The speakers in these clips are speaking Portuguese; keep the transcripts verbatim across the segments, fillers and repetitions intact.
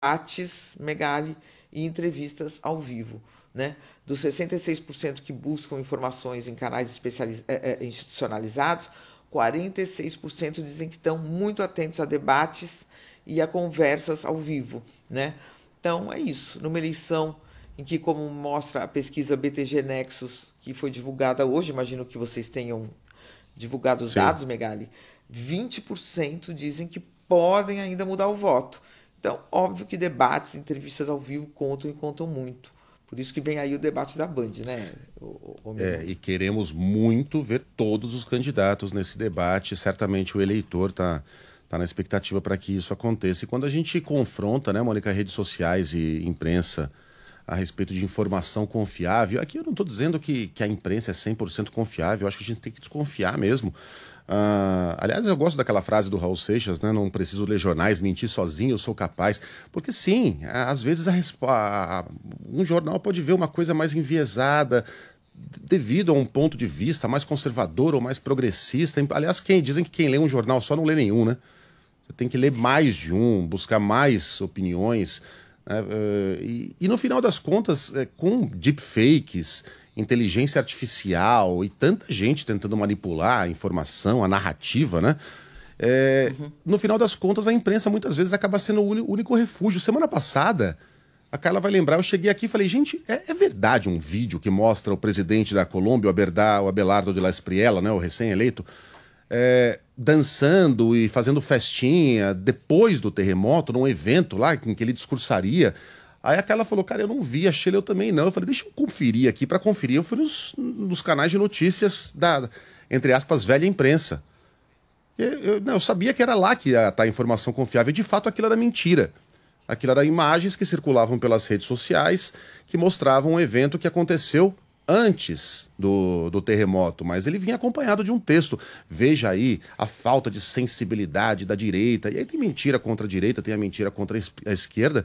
debates, Megali, e entrevistas ao vivo, né? Dos sessenta e seis por cento que buscam informações em canais especializ... é, é, institucionalizados, quarenta e seis por cento dizem que estão muito atentos a debates e a conversas ao vivo, né? Então, é isso. Numa eleição em que, como mostra a pesquisa B T G Nexus, que foi divulgada hoje, imagino que vocês tenham divulgado os Sim. dados, Megali, vinte por cento dizem que podem ainda mudar o voto. Então, óbvio que debates, entrevistas ao vivo contam e contam muito. Por isso que vem aí o debate da Band, né? O, o, o é, e queremos muito ver todos os candidatos nesse debate. Certamente o eleitor está tá na expectativa para que isso aconteça. E quando a gente confronta, né, Mônica, redes sociais e imprensa a respeito de informação confiável, aqui eu não estou dizendo que, que a imprensa é cem por cento confiável, eu acho que a gente tem que desconfiar mesmo. Uh, aliás, eu gosto daquela frase do Raul Seixas, né? Não preciso ler jornais, mentir sozinho, eu sou capaz. Porque sim, às vezes a, a, um jornal pode ver uma coisa mais enviesada devido a um ponto de vista mais conservador ou mais progressista. Aliás, quem dizem que quem lê um jornal só não lê nenhum, né? Você tem que ler mais de um, buscar mais opiniões. Né? Uh, e, e no final das contas, com deepfakes, inteligência artificial e tanta gente tentando manipular a informação, a narrativa, né? É, uhum. No final das contas, a imprensa muitas vezes acaba sendo o único refúgio. Semana passada, a Carla vai lembrar, eu cheguei aqui e falei, gente, é, é verdade um vídeo que mostra o presidente da Colômbia, o, Aberdá, o Abelardo de la Espriella, né, o recém-eleito, é, dançando e fazendo festinha depois do terremoto, num evento lá em que ele discursaria. Aí a Carla falou, cara, eu não vi, a Sheila eu também não. Eu falei, deixa eu conferir aqui. Para conferir, eu fui nos, nos canais de notícias da, entre aspas, velha imprensa. Eu, eu, não, eu sabia que era lá que ia estar a informação confiável. E, de fato, aquilo era mentira. Aquilo era imagens que circulavam pelas redes sociais que mostravam um evento que aconteceu antes do, do terremoto. Mas ele vinha acompanhado de um texto. Veja aí a falta de sensibilidade da direita. E aí tem mentira contra a direita, tem a mentira contra a esquerda.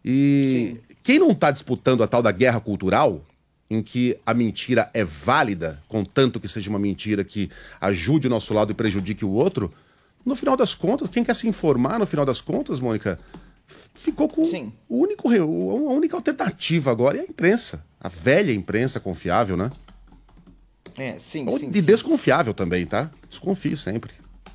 E Sim. Quem não está disputando a tal da guerra cultural, em que a mentira é válida, contanto que seja uma mentira que ajude o nosso lado e prejudique o outro, no final das contas, quem quer se informar, no final das contas, Mônica, ficou com Sim. o único, a única alternativa agora é a imprensa. A velha imprensa confiável, né? É, sim, Ou, sim. E sim. desconfiável também, tá? Desconfie sempre.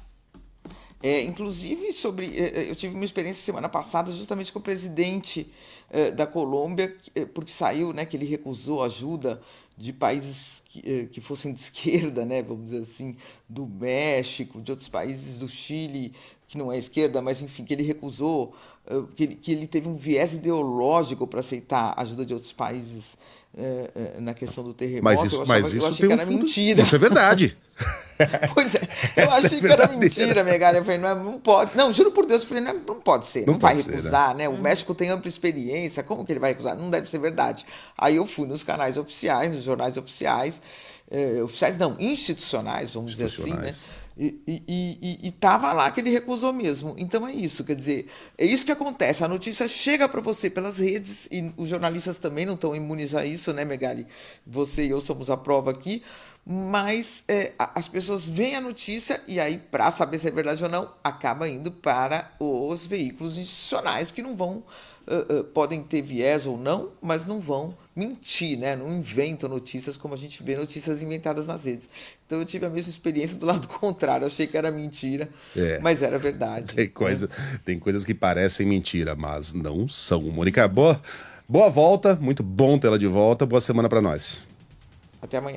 É, inclusive, sobre, eu tive uma experiência semana passada justamente com o presidente eh, da Colômbia, porque saiu, né, que ele recusou ajuda de países que, que fossem de esquerda, né, vamos dizer assim, do México, de outros países, do Chile, que não é esquerda, mas enfim, que ele recusou, que ele, que ele teve um viés ideológico para aceitar a ajuda de outros países eh, na questão do terremoto. Mas isso, eu, achava, mas isso eu achei tem que um era fundo... mentira. Isso é verdade. Pois é, eu Essa achei é que era mentira, Megali. Eu falei, não, não pode. Não, juro por Deus, eu falei, não, não pode ser, não, Não vai pode ser, recusar, né? né? O México tem ampla experiência, como que ele vai recusar? Não deve ser verdade. Aí eu fui nos canais oficiais, nos jornais oficiais, eh, oficiais não, institucionais, vamos dizer assim, né? E, e, e, e tava lá que ele recusou mesmo. Então é isso, quer dizer, é isso que acontece. A notícia chega para você pelas redes e os jornalistas também não estão imunes a isso, né, Megali? Você e eu somos a prova aqui. Mas é, as pessoas veem a notícia e aí, para saber se é verdade ou não, acaba indo para os veículos institucionais que não vão, uh, uh, podem ter viés ou não, mas não vão mentir, né? Não inventam notícias como a gente vê notícias inventadas nas redes. Então eu tive a mesma experiência do lado contrário, eu achei que era mentira, é, mas era verdade. Tem, coisa, né? Tem coisas que parecem mentira, mas não são. Mônica, boa, boa volta, muito bom tê-la de volta, boa semana para nós. Até amanhã.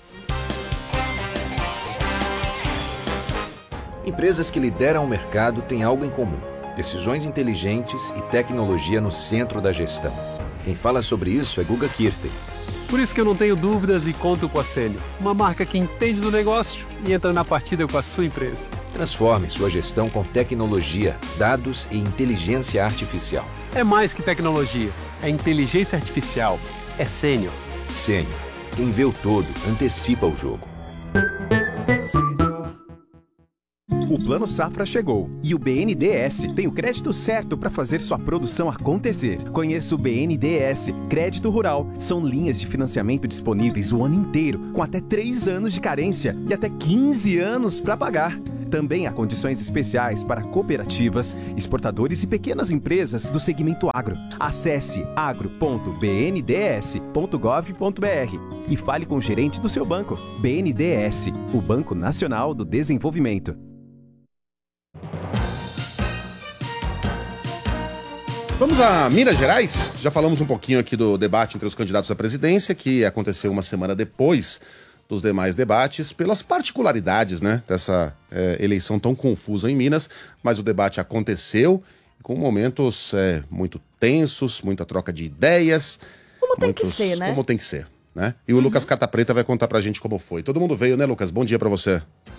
Empresas que lideram o mercado têm algo em comum: decisões inteligentes e tecnologia no centro da gestão. Quem fala sobre isso é Guga Kirten. Por isso que eu não tenho dúvidas e conto com a Sênio, uma marca que entende do negócio e entra na partida com a sua empresa. Transforme sua gestão com tecnologia, dados e inteligência artificial. É mais que tecnologia, é inteligência artificial, é Sênio. Sênio. Quem vê o todo, antecipa o jogo. O Plano Safra chegou e o B N D E S tem o crédito certo para fazer sua produção acontecer. Conheça o B N D E S Crédito Rural. São linhas de financiamento disponíveis o ano inteiro, com até três anos de carência e até quinze anos para pagar. Também há condições especiais para cooperativas, exportadores e pequenas empresas do segmento agro. Acesse agro ponto b n d s ponto gov ponto b r e fale com o gerente do seu banco. B N D E S, o Banco Nacional do Desenvolvimento. Vamos a Minas Gerais? Já falamos um pouquinho aqui do debate entre os candidatos à presidência, que aconteceu uma semana depois dos demais debates, pelas particularidades, né, dessa é, eleição tão confusa em Minas, mas o debate aconteceu com momentos é, muito tensos, muita troca de ideias. Como tem muitos, que ser, né? Como tem que ser, né? E o uhum. Lucas Cata Preta vai contar pra gente como foi. Todo mundo veio, né, Lucas? Bom dia pra você.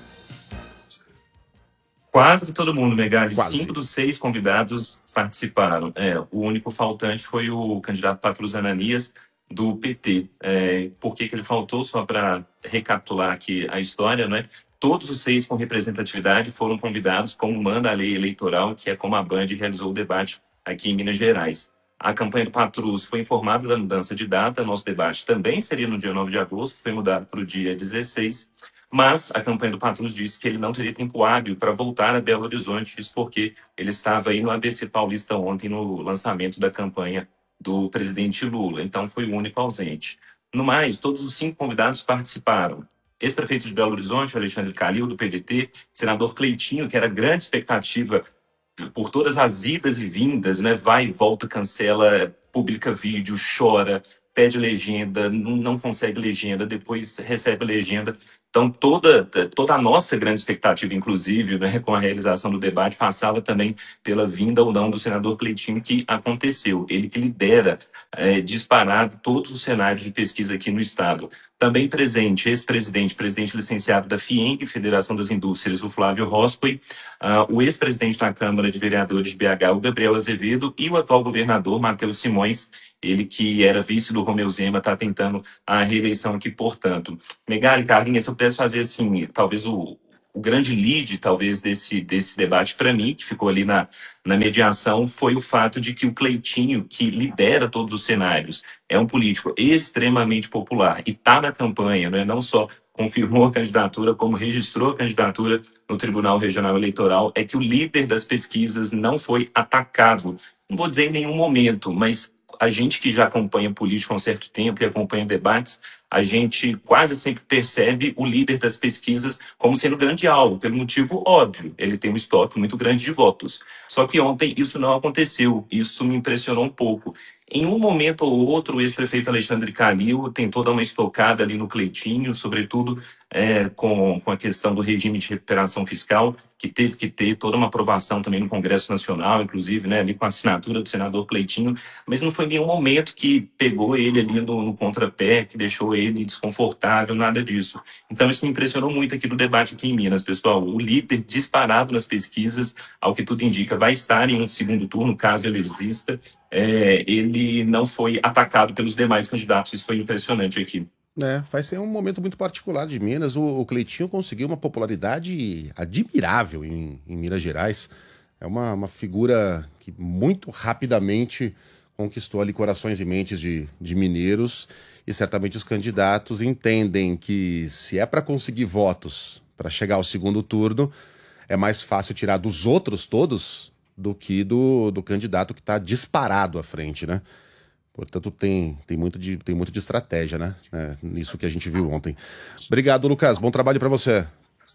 Quase todo mundo, Megali. Quase. Cinco dos seis convidados participaram. É, o único faltante foi o candidato Patrus Ananias, do P T. É, por que que ele faltou? Só para recapitular aqui a história, né? Todos os seis com representatividade foram convidados, como manda a lei eleitoral, que é como a Band realizou o debate aqui em Minas Gerais. A campanha do Patrus foi informada da mudança de data. Nosso debate também seria no dia nove de agosto, foi mudado para o dia dezesseis. Mas a campanha do Patrus disse que ele não teria tempo hábil para voltar a Belo Horizonte, isso porque ele estava aí no A B C Paulista ontem no lançamento da campanha do presidente Lula, então foi o único ausente. No mais, todos os cinco convidados participaram. Ex-prefeito de Belo Horizonte, Alexandre Calil, do P D T, senador Cleitinho, que era grande expectativa por todas as idas e vindas, né? Vai e volta, cancela, publica vídeo, chora, pede legenda, não consegue legenda, depois recebe legenda. Então, toda, toda a nossa grande expectativa, inclusive, né, com a realização do debate, passava também pela vinda ou não do senador Cleitinho, que aconteceu. Ele que lidera é, disparado todos os cenários de pesquisa aqui no Estado. Também presente, ex-presidente, presidente licenciado da FIENG, Federação das Indústrias, o Flávio Rospoi, uh, o ex-presidente da Câmara de Vereadores de B H, o Gabriel Azevedo, e o atual governador, Matheus Simões, ele que era vice do Romeu Zema, está tentando a reeleição aqui, portanto. Megali, Carlinhos, se eu pudesse fazer, assim, talvez o, o grande lead, talvez, desse, desse debate para mim, que ficou ali na, na mediação, foi o fato de que o Cleitinho, que lidera todos os cenários, é um político extremamente popular e está na campanha, né? Não só confirmou a candidatura, como registrou a candidatura no Tribunal Regional Eleitoral, é que o líder das pesquisas não foi atacado. Não vou dizer em nenhum momento, mas a gente que já acompanha política há um certo tempo e acompanha debates, a gente quase sempre percebe o líder das pesquisas como sendo grande alvo, pelo motivo óbvio, ele tem um estoque muito grande de votos. Só que ontem isso não aconteceu, isso me impressionou um pouco. Em um momento ou outro, o ex-prefeito Alexandre Calil tentou dar uma estocada ali no Cleitinho, sobretudo é, com, com a questão do regime de recuperação fiscal, que teve que ter toda uma aprovação também no Congresso Nacional, inclusive, né, ali com a assinatura do senador Cleitinho, mas não foi em nenhum momento que pegou ele ali no, no contrapé, que deixou ele desconfortável, nada disso. Então isso me impressionou muito aqui no debate aqui em Minas, pessoal. O líder disparado nas pesquisas, ao que tudo indica, vai estar em um segundo turno, caso ele exista. É, ele não foi atacado pelos demais candidatos, isso foi impressionante aqui. É, vai ser um momento muito particular de Minas. O, o Cleitinho conseguiu uma popularidade admirável em, em Minas Gerais. É uma, uma figura que muito rapidamente conquistou ali corações e mentes de, de mineiros, e certamente os candidatos entendem que se é para conseguir votos para chegar ao segundo turno, é mais fácil tirar dos outros todos do que do, do candidato que está disparado à frente, né? Portanto, tem, tem, muito de, tem muito de estratégia, né? É, nisso que a gente viu ontem. Obrigado, Lucas. Bom trabalho para você.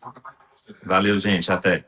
Valeu, gente. Até.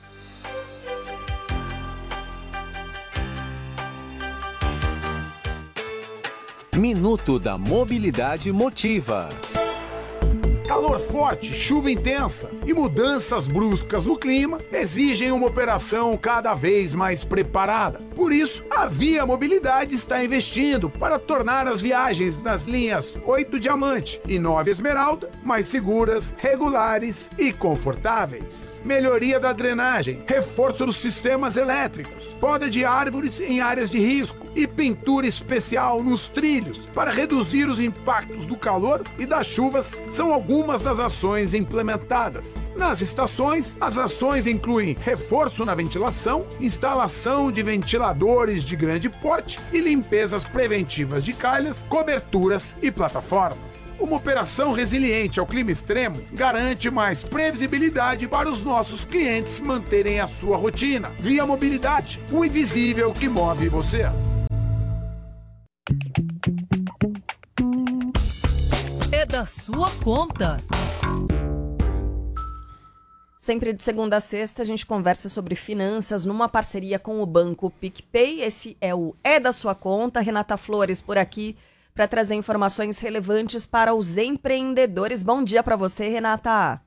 Minuto da Mobilidade Motiva. Calor forte, chuva intensa e mudanças bruscas no clima exigem uma operação cada vez mais preparada. Por isso, a Via Mobilidade está investindo para tornar as viagens nas linhas oito Diamante e nove Esmeralda mais seguras, regulares e confortáveis. Melhoria da drenagem, reforço dos sistemas elétricos, poda de árvores em áreas de risco e pintura especial nos trilhos para reduzir os impactos do calor e das chuvas são alguns algumas das ações implementadas. Nas estações, as ações incluem reforço na ventilação, instalação de ventiladores de grande porte e limpezas preventivas de calhas, coberturas e plataformas. Uma operação resiliente ao clima extremo garante mais previsibilidade para os nossos clientes manterem a sua rotina. Via Mobilidade, o invisível que move você. É da sua conta. Sempre de segunda a sexta a gente conversa sobre finanças numa parceria com o Banco PicPay. Esse é o É da Sua Conta. Renata Flores por aqui para trazer informações relevantes para os empreendedores. Bom dia para você, Renata.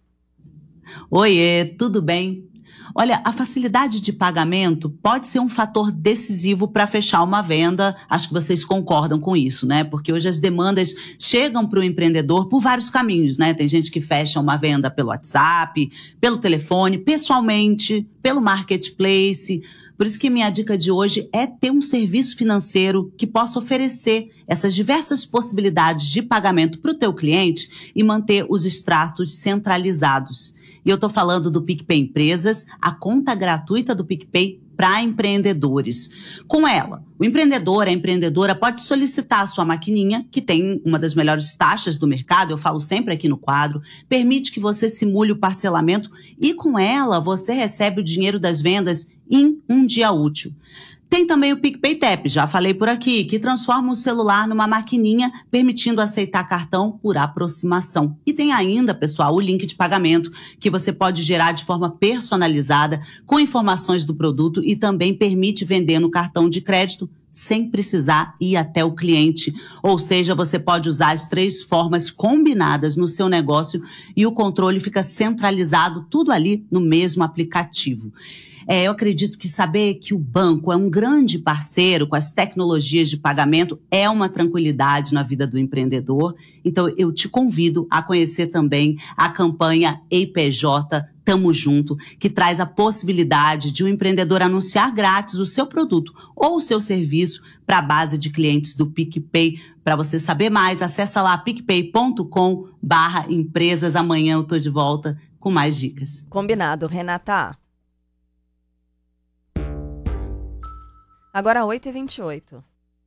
Oiê, tudo bem? Olha, a facilidade de pagamento pode ser um fator decisivo para fechar uma venda. Acho que vocês concordam com isso, né? Porque hoje as demandas chegam para o empreendedor por vários caminhos, né? Tem gente que fecha uma venda pelo WhatsApp, pelo telefone, pessoalmente, pelo marketplace. Por isso que minha dica de hoje é ter um serviço financeiro que possa oferecer essas diversas possibilidades de pagamento para o teu cliente e manter os extratos centralizados. E eu estou falando do PicPay Empresas, a conta gratuita do PicPay para empreendedores. Com ela, o empreendedor, a empreendedora pode solicitar a sua maquininha, que tem uma das melhores taxas do mercado, eu falo sempre aqui no quadro, permite que você simule o parcelamento e com ela você recebe o dinheiro das vendas em um dia útil. Tem também o PicPay Tap, já falei por aqui, que transforma o celular numa maquininha, permitindo aceitar cartão por aproximação. E tem ainda, pessoal, o link de pagamento, que você pode gerar de forma personalizada, com informações do produto e também permite vender no cartão de crédito sem precisar ir até o cliente. Ou seja, você pode usar as três formas combinadas no seu negócio e o controle fica centralizado, tudo ali no mesmo aplicativo. É, eu acredito que saber que o banco é um grande parceiro com as tecnologias de pagamento é uma tranquilidade na vida do empreendedor. Então, eu te convido a conhecer também a campanha E P J Tamo Junto, que traz a possibilidade de um empreendedor anunciar grátis o seu produto ou o seu serviço para a base de clientes do PicPay. Para você saber mais, acessa lá picpay ponto com barra empresas. Amanhã eu tô de volta com mais dicas. Combinado, Renata. Agora oito e vinte e oito.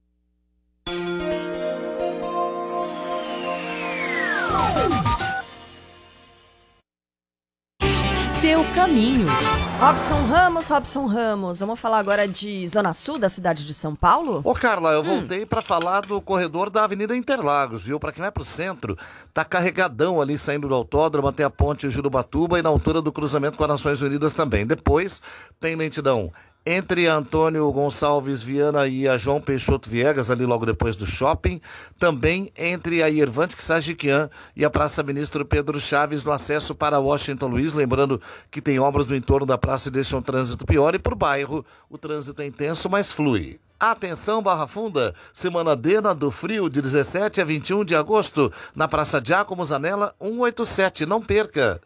Seu caminho. Robson Ramos, Robson Ramos. Vamos falar agora de Zona Sul da cidade de São Paulo? Ô, Carla, eu voltei hum. para falar do corredor da Avenida Interlagos, viu? Para quem vai pro centro, tá carregadão ali saindo do autódromo até a ponte Jurubatuba e na altura do cruzamento com as Nações Unidas também. Depois tem lentidão entre Antônio Gonçalves Viana e a João Peixoto Viegas, ali logo depois do shopping. Também entre a Irvante Sajiquian e a Praça Ministro Pedro Chaves no acesso para Washington Luiz. Lembrando que tem obras no entorno da praça e deixam o trânsito pior. E por bairro, o trânsito é intenso, mas flui. Atenção, Barra Funda, Semana Dena do Frio, de dezessete a vinte e um de agosto, na Praça Giacomo Zanella cento e oitenta e sete. Não perca!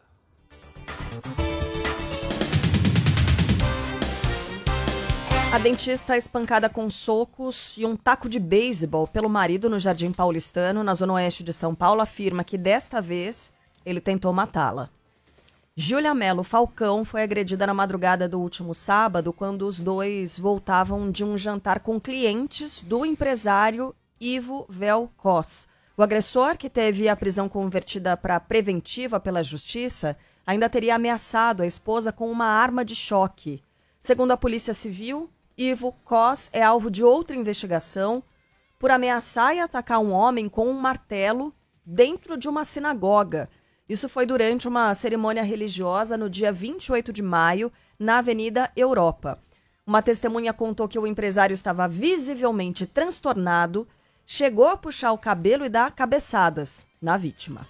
A dentista espancada com socos e um taco de beisebol pelo marido no Jardim Paulistano, na zona oeste de São Paulo, afirma que desta vez ele tentou matá-la. Júlia Melo Falcão foi agredida na madrugada do último sábado, quando os dois voltavam de um jantar com clientes do empresário Ivo Velcos. O agressor, que teve a prisão convertida para preventiva pela justiça, ainda teria ameaçado a esposa com uma arma de choque. Segundo a Polícia Civil, Ivo Cos é alvo de outra investigação por ameaçar e atacar um homem com um martelo dentro de uma sinagoga. Isso foi durante uma cerimônia religiosa no dia vinte e oito de maio, na Avenida Europa. Uma testemunha contou que o empresário estava visivelmente transtornado, chegou a puxar o cabelo e dar cabeçadas na vítima.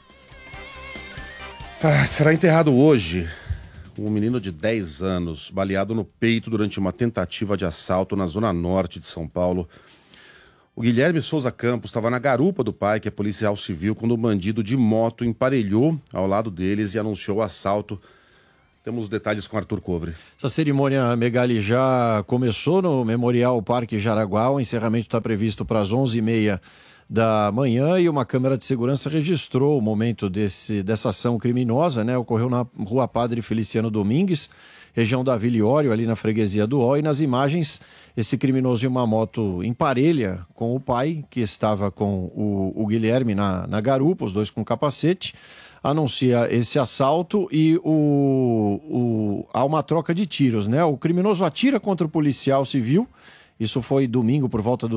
Ah, será enterrado hoje um menino de dez anos, baleado no peito durante uma tentativa de assalto na zona norte de São Paulo. O Guilherme Souza Campos estava na garupa do pai, que é policial civil, quando o bandido de moto emparelhou ao lado deles e anunciou o assalto. Temos detalhes com Arthur Covre. Essa cerimônia, Megali, já começou no Memorial Parque Jaraguá. O encerramento está previsto para as onze e meia da manhã e uma câmera de segurança registrou o momento desse, dessa ação criminosa, né? Ocorreu na Rua Padre Feliciano Domingues, região da Vila Iório, ali na freguesia do Ó, e nas imagens esse criminoso em uma moto em parelha com o pai, que estava com o, o Guilherme na, na garupa, os dois com capacete, anuncia esse assalto e o, o, há uma troca de tiros, né? O criminoso atira contra o policial civil, isso foi domingo por volta do